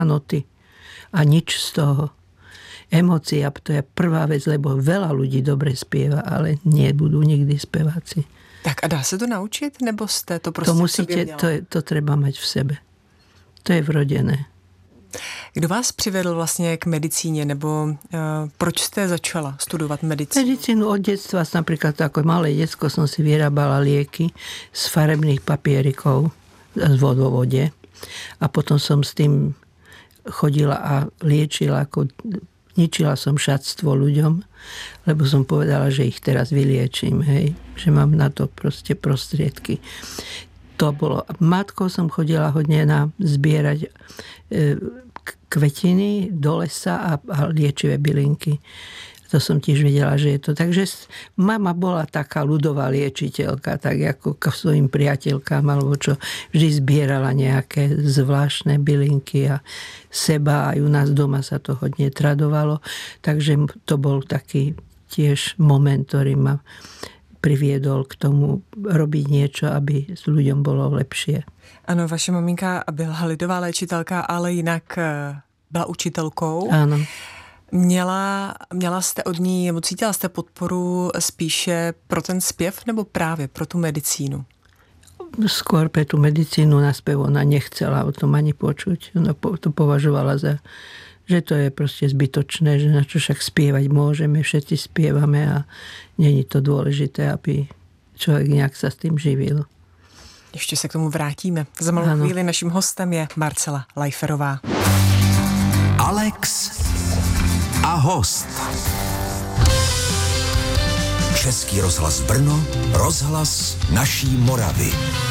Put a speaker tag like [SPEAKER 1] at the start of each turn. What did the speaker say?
[SPEAKER 1] noty a nič z toho. Emócia, to je prvá vec, lebo veľa ľudí dobre spieva, ale nebudú nikdy speváci.
[SPEAKER 2] Tak a dá se to naučit, nebo jste to prostě
[SPEAKER 1] to musíte, to treba mať v sebe. To je vrodené.
[SPEAKER 2] Kdo vás přivedl vlastně k medicíně, nebo proč jste začala studovat medicínu?
[SPEAKER 1] Medicínu od detstva, napríklad ako malé decko som si vyrábala lieky z farebných papierikov z vodovode a potom som s tým chodila a liečila, ničila som šatstvo ľuďom, lebo som povedala, že ich teraz vyliečím, hej, že mám na to proste prostriedky. To bolo. Matkou som chodila hodne zbierať kvetiny do lesa a liečivé bylinky. To som tiež vedela, že je to. Takže mama bola taká ľudová liečiteľka, tak ako k svojim priateľkám, alebo čo vždy zbierala nejaké zvláštne bylinky a seba, aj u nás doma sa to hodne tradovalo. Takže to bol taký tiež moment, ktorý ma priviedol k tomu robiť niečo, aby s ľuďom bolo lepšie.
[SPEAKER 2] Ano, vaše maminka byla lidová léčitelka, ale jinak byla učitelkou.
[SPEAKER 1] Áno.
[SPEAKER 2] Měla jste od ní, nebo cítila jste podporu spíše pro ten zpěv, nebo právě pro tu medicínu?
[SPEAKER 1] Skôr pre tú medicínu na spev ona nechcela o tom ani počuť. Ona to považovala za, že to je proste zbytočné, že na čo však spievať môžeme, všetci spievame a není to dôležité, aby človek nejak sa s tým živil.
[SPEAKER 2] Ještě se k tomu vrátíme. Za malou chvíli naším hostem je Marcela Lajferová.
[SPEAKER 3] Alex a host. Český rozhlas Brno, rozhlas naší Moravy.